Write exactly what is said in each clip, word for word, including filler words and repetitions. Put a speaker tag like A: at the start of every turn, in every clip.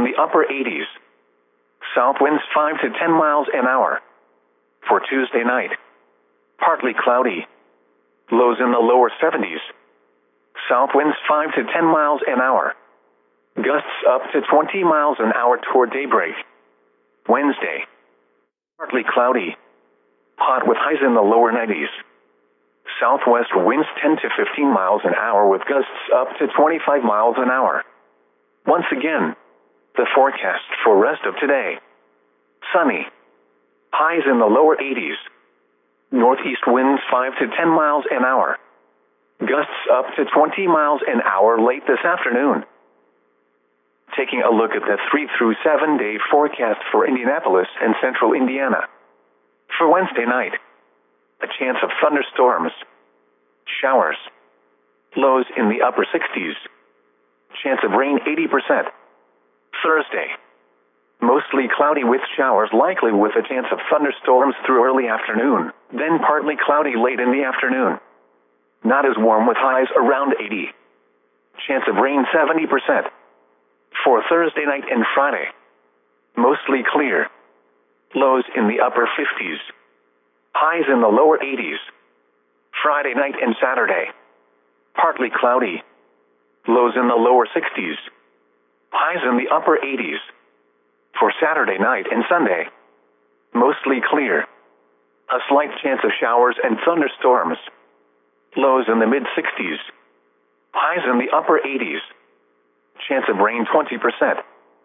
A: in the upper eighties. South winds five to ten miles an hour. For Tuesday night, partly cloudy. Lows in the lower seventies. South winds five to ten miles an hour. Gusts up to twenty miles an hour toward daybreak. Wednesday, partly cloudy. Hot with highs in the lower nineties. Southwest winds ten to fifteen miles an hour with gusts up to twenty-five miles an hour. Once again, the forecast for rest of today. Sunny. Highs in the lower eighties. Northeast winds five to ten miles an hour. Gusts up to twenty miles an hour late this afternoon. Taking a look at the three through seven day forecast for Indianapolis and central Indiana. For Wednesday night, a chance of thunderstorms. Showers. Lows in the upper sixties. Chance of rain eighty percent. Thursday, mostly cloudy with showers likely with a chance of thunderstorms through early afternoon, then partly cloudy late in the afternoon. Not as warm with highs around eighty. Chance of rain seventy percent. For Thursday night and Friday, mostly clear. Lows in the upper fifties. Highs in the lower eighties. Friday night and Saturday, partly cloudy. Lows in the lower sixties. Highs in the upper eighties. For Saturday night and Sunday, mostly clear. A slight chance of showers and thunderstorms. Lows in the mid-sixties. Highs in the upper eighties. Chance of rain twenty percent.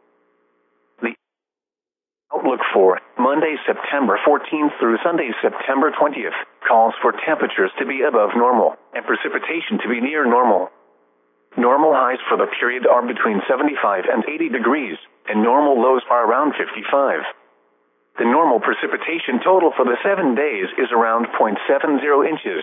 A: The outlook for Monday, September fourteenth through Sunday, September twentieth, calls for temperatures to be above normal and precipitation to be near normal. Normal highs for the period are between seventy-five and eighty degrees, and normal lows are around fifty-five. The normal precipitation total for the seven days is around zero point seven zero inches.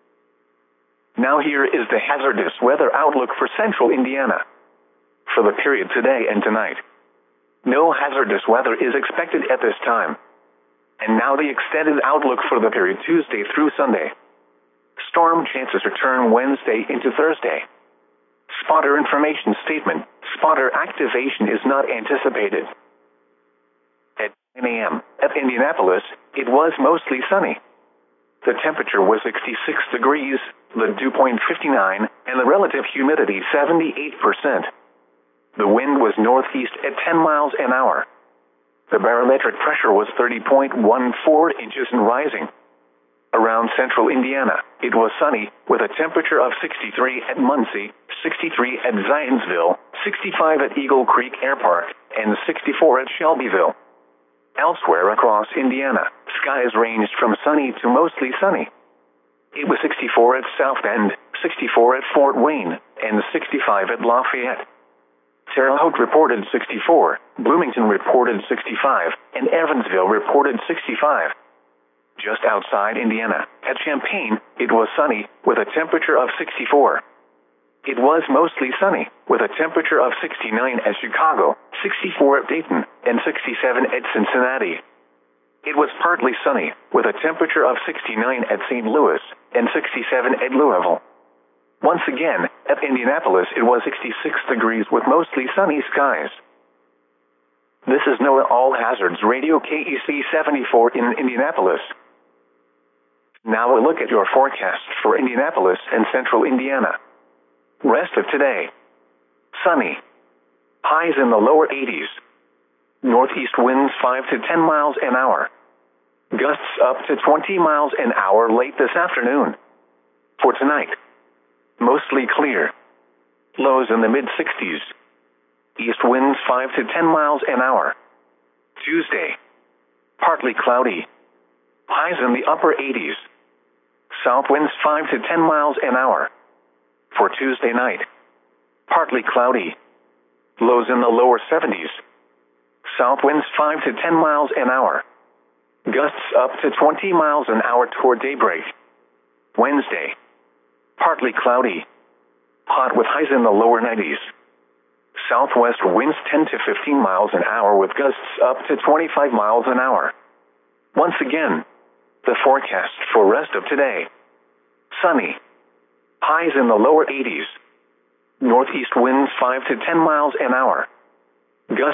A: Now here is the hazardous weather outlook for central Indiana. For the period today and tonight, no hazardous weather is expected at this time. And now the extended outlook for the period Tuesday through Sunday. Storm chances return Wednesday into Thursday. Spotter information statement. Spotter activation is not anticipated. At nine a m at Indianapolis, it was mostly sunny. The temperature was sixty-six degrees, the dew point fifty-nine, and the relative humidity seventy-eight percent. The wind was northeast at ten miles an hour. The barometric pressure was thirty point one four inches and rising. Around central Indiana, it was sunny, with a temperature of sixty-three at Muncie, sixty-three at Zionsville, sixty-five at Eagle Creek Air Park, and sixty-four at Shelbyville. Elsewhere across Indiana, skies ranged from sunny to mostly sunny. It was sixty-four at South Bend, sixty-four at Fort Wayne, and sixty-five at Lafayette. Terre Haute reported sixty-four, Bloomington reported sixty-five, and Evansville reported sixty-five. Just outside Indiana, at Champaign, it was sunny, with a temperature of sixty-four. It was mostly sunny, with a temperature of sixty-nine at Chicago, sixty-four at Dayton, and sixty-seven at Cincinnati. It was partly sunny, with a temperature of sixty-nine at Saint Louis, and sixty-seven at Louisville. Once again, at Indianapolis it was sixty-six degrees with mostly sunny skies. This is NOAA All Hazards Radio K E C seventy-four in Indianapolis. Now a look at your forecast for Indianapolis and central Indiana. Rest of today. Sunny. Highs in the lower eighties. Northeast winds five to ten miles an hour. Gusts up to twenty miles an hour late this afternoon. For tonight, mostly clear. Lows in the mid-sixties. East winds five to ten miles an hour. Tuesday, partly cloudy. Highs in the upper eighties. South winds five to ten miles an hour. For Tuesday night, partly cloudy. Lows in the lower seventies. South winds five to ten miles an hour. Gusts up to twenty miles an hour toward daybreak. Wednesday, partly cloudy. Hot with highs in the lower nineties. Southwest winds ten to fifteen miles an hour with gusts up to twenty-five miles an hour. Once again, the forecast for rest of today. Sunny. Highs in the lower eighties. Northeast winds five to ten miles an hour. Gusts